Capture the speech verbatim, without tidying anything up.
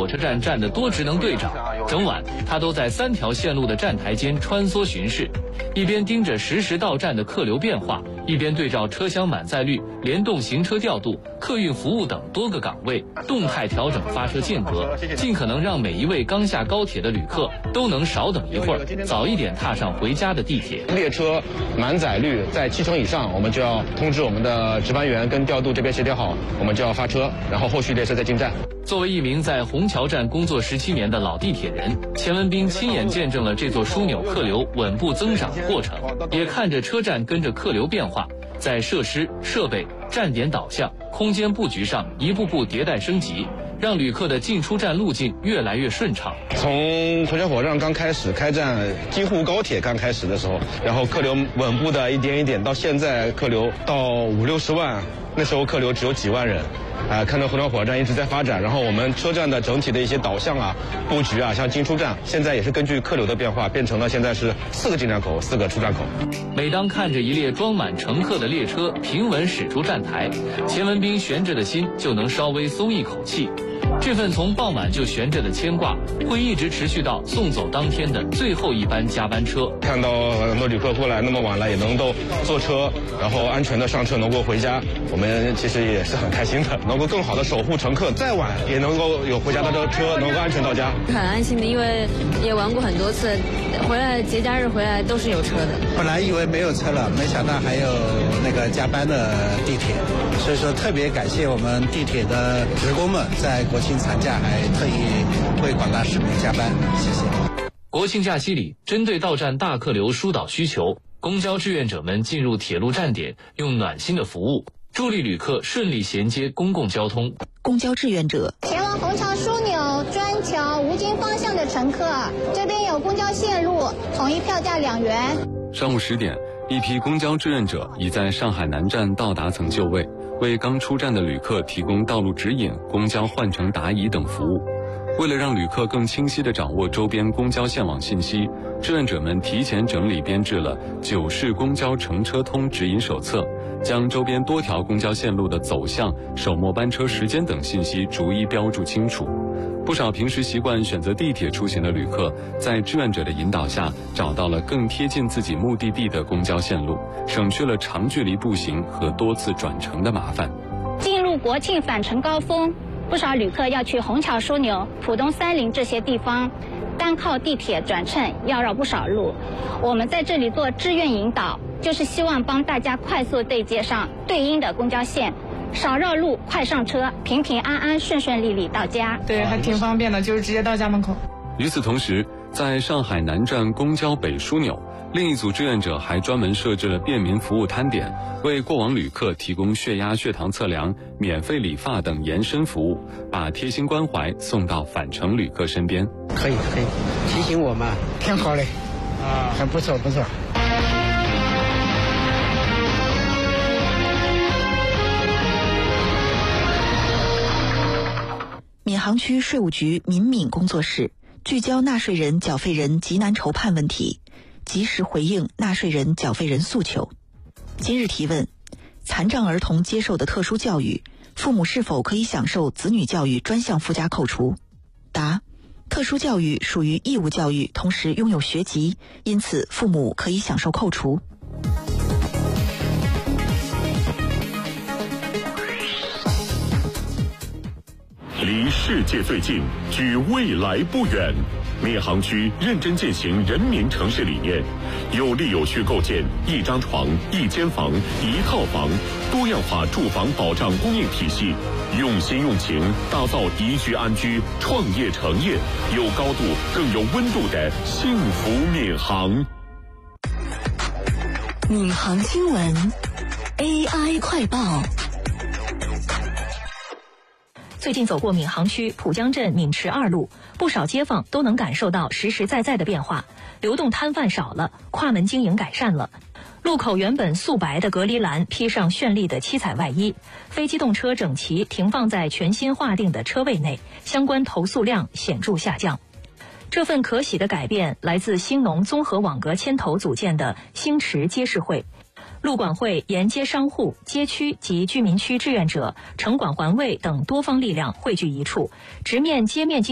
火车站站的多职能队长，整晚他都在三条线路的站台间穿梭巡视，一边盯着实时到站的客流变化，一边对照车厢满载率、联动行车调度、客运服务等多个岗位动态调整发车间隔，尽可能让每一位刚下高铁的旅客都能少等一会儿，早一点踏上回家的地铁。 列车满载率在七成以上，我们就要通知我们的值班员跟调度这边协调好，我们就要发车，然后后续列车再进站。 作为一名在虹桥站工作十七年的老地铁人，钱文斌亲眼见证了这座枢纽客流稳步增长的过程，也看着车站跟着客流变化，在设施、设备、站点导向、空间布局上一步步迭代升级，让旅客的进出站路径越来越顺畅。 从虹桥火车站刚开始开站，京沪高铁刚开始的时候，然后客流稳步的一点一点，到现在客流到五六十万，那时候客流只有几万人。啊、呃，看到虹桥火车站一直在发展，然后我们车站的整体的一些导向啊、布局啊，像进出站，现在也是根据客流的变化，变成了现在是四个进站口、四个出站口。 每当看着一列装满乘客的列车平稳驶出站台，钱文斌悬着的心就能稍微松一口气。这份从傍晚就悬着的牵挂，会一直持续到送走当天的最后一班加班车。 看到很多旅客过来那么晚了，也能够坐车，然后安全的上车，能够回家，我们其实也是很开心的，能够更好的守护乘客，再晚也能够有回家的这个车，能够安全到家。 很安心的，因为也玩过很多次，回来节假日回来都是有车的。 本来以为没有车了，没想到还有那个加班的地铁，所以说特别感谢我们地铁的职工们在国庆长假还特意为广大市民加班，谢谢。 国庆假期里，针对到站大客流疏导需求，公交志愿者们进入铁路站点，用暖心的服务助力旅客顺利衔接公共交通。 公交志愿者前往虹桥枢纽、砖桥、吴京方向的乘客，这边有公交线路，统一票价两元。 上午十点，一批公交志愿者已在上海南站到达层就位，为刚出站的旅客提供道路指引、公交换乘答疑等服务。为了让旅客更清晰地掌握周边公交线网信息，志愿者们提前整理编制了九市公交乘车通指引手册，将周边多条公交线路的走向、首末班车时间等信息逐一标注清楚。不少平时习惯选择地铁出行的旅客，在志愿者的引导下，找到了更贴近自己目的地的公交线路，省去了长距离步行和多次转乘的麻烦。 进入国庆返程高峰，不少旅客要去虹桥枢纽、浦东三林这些地方，单靠地铁转乘要绕不少路。我们在这里做志愿引导，就是希望帮大家快速对接上对应的公交线，少绕路，快上车，平平安安、顺顺利利到家。 对，还挺方便的，就是直接到家门口。 与此同时，在上海南站公交北枢纽，另一组志愿者还专门设置了便民服务摊点，为过往旅客提供血压、血糖测量、免费理发等延伸服务，把贴心关怀送到返程旅客身边。 可以可以，提醒我们，挺好嘞，啊，很不错不错。 闵行区税务局民闽工作室聚焦纳税人、缴费人急难筹判问题，及时回应纳税人、缴费人诉求。今日提问：残障儿童接受的特殊教育，父母是否可以享受子女教育专项附加扣除？答：特殊教育属于义务教育，同时拥有学籍，因此父母可以享受扣除。 离世界最近，距未来不远。闵行区认真践行人民城市理念，有力有序构建一张床、一间房、一套房多样化住房保障供应体系，用心用情打造宜居安居、创业成业、有高度更有温度的幸福闵行。 闵行新闻 A I 快报。 最近走过闵行区浦江镇闵池二路，不少街坊都能感受到实实在在的变化，流动摊贩少了，跨门经营改善了。路口原本素白的隔离栏披上绚丽的七彩外衣，非机动车整齐停放在全新划定的车位内，相关投诉量显著下降。这份可喜的改变来自兴农综合网格牵头组建的兴池街市会。路管会沿街商户、街区及居民区志愿者、城管环卫等多方力量汇聚一处，直面街面